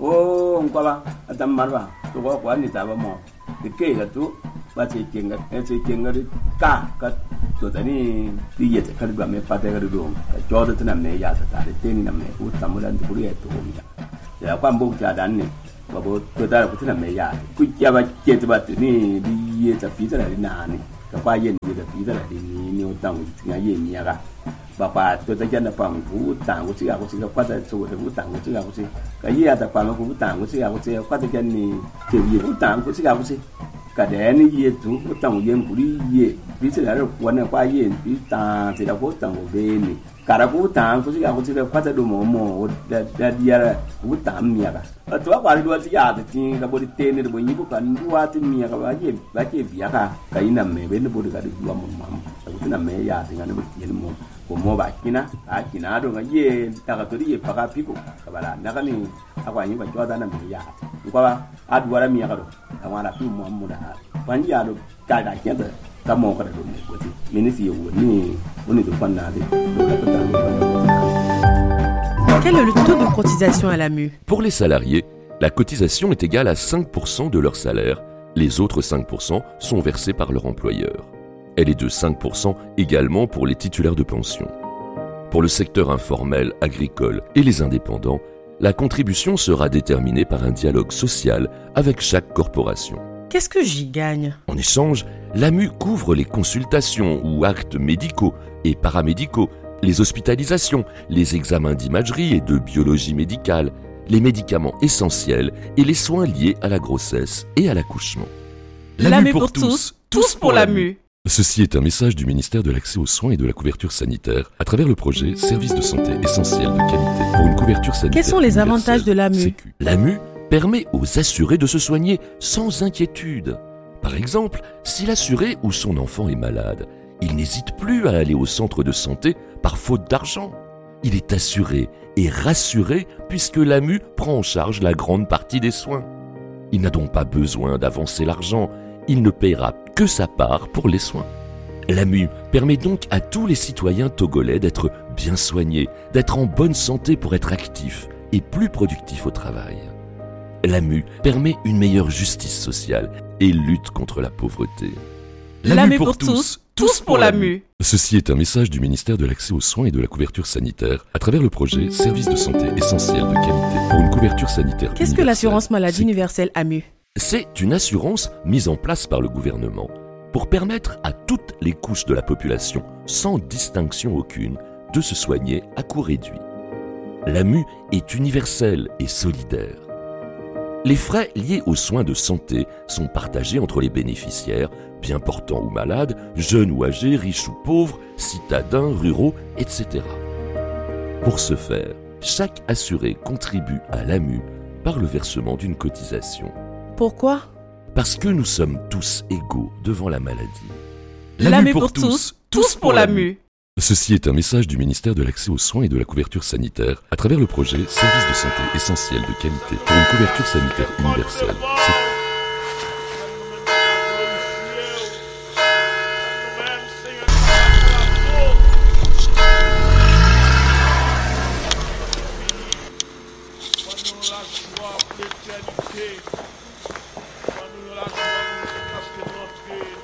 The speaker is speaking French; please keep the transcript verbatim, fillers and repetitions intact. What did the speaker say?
oh ngwaba atam marba to ko ko ni ta ba mo de ke ga tu ba ce kenga ce kenga ka ka to tani ti ye ka ba me pa te ga do ka jo de tana me ya ta ta de ni na me ku tamu dan tu ye to mi ya kwa mbu cha dan ni ba bo to da ku tana me ya ku ya ba ke ta ba ni di ye ta pi ta ni na ni ka kwa ye ni da pi ta ni ni o tang ti ga ye mi ya ga ba pa to ta jan da pa ku tang ku ti ga ku ti ga kwa ta so de ku tang ku ti ga ku ti ka ye ta pa ma ku tang ku ti ga ku ti kwa ta jan ni ke ye ku tang ku ti ga ku ti cả đẻ nó ye tu có tầng ye của đi ye ví dụ là quán này qua ye ví ta thì là có tầng của bên này cả là có tầng có gì cả có gì là phát ra đồ mỏ mỏ đã đã đi ra có tầng mía cả ở chỗ qua đi đua thì à thì cái body tên này body như có cần đua thì mía cả vậy vậy vậy việc cả cái nằm mẹ bên nó body cả được đua một mắm cái nằm mẹ ya thì nó bị tiền một của mua bạc kina à kina đồ cái ye ta cái tôi đi phá cái pico cái bà là nó cái này aku anyi ba cho ta nằm mẹ ya qua à đua ra mía cả rồi thằng nào cũng mua mua đãวันยาดูการได้แค่แต่ตามองกันดูนี่ว่าที่มินิสิวันนี้วันนี้ทุกคนน่าจะดูแลกัน Quel est le taux de cotisation à l'A M U? Pour les salariés, la cotisation est égale à cinq pour cent de leur salaire. Les autres cinq pour cent sont versés par leur employeur. Elle est de cinq pour cent également pour les titulaires de pension. Pour le secteur informel, agricole et les indépendants, la contribution sera déterminée par un dialogue social avec chaque corporation. Qu'est-ce que j'y gagne? En échange, l'A M U couvre les consultations ou actes médicaux et paramédicaux, les hospitalisations, les examens d'imagerie et de biologie médicale, les médicaments essentiels et les soins liés à la grossesse et à l'accouchement. L'A M U pour tous, tous pour l'A M U. Ceci est un message du ministère de l'Accès aux soins et de la couverture sanitaire à travers le projet Services de santé essentiels de qualité pour une couverture sanitaire. Quels sont les avantages de l'A M U? L'A M U permet aux assurés de se soigner sans inquiétude. Par exemple, si l'assuré ou son enfant est malade, il n'hésite plus à aller au centre de santé par faute d'argent. Il est assuré et rassuré puisque l'A M U prend en charge la grande partie des soins. Il n'a donc pas besoin d'avancer l'argent, il ne paiera que sa part pour les soins. L'A M U permet donc à tous les citoyens togolais d'être bien soignés, d'être en bonne santé pour être actifs et plus productifs au travail. L'A M U permet une meilleure justice sociale et lutte contre la pauvreté. L'A M U pour tous, tous pour l'A M U. Ceci est un message du ministère de l'Accès aux soins et de la couverture sanitaire à travers le projet Services de santé essentiels de qualité pour une couverture sanitaire. Qu'est-ce que l'assurance maladie universelle A M U? C'est une assurance mise en place par le gouvernement pour permettre à toutes les couches de la population, sans distinction aucune, de se soigner à coût réduit. L'A M U est universelle et solidaire. Les frais liés aux soins de santé sont partagés entre les bénéficiaires, bien portants ou malades, jeunes ou âgés, riches ou pauvres, citadins, ruraux, et cetera. Pour ce faire, chaque assuré contribue à l'A M U par le versement d'une cotisation. Pourquoi? Parce que nous sommes tous égaux devant la maladie. L'A M U pour tous, tous pour l'A M U. Ceci est un message du ministère de l'Accès aux soins et de la couverture sanitaire à travers le projet Services de santé essentiels de qualité pour une couverture sanitaire universelle. C'est... L'éternité, nous la joie, parce que notre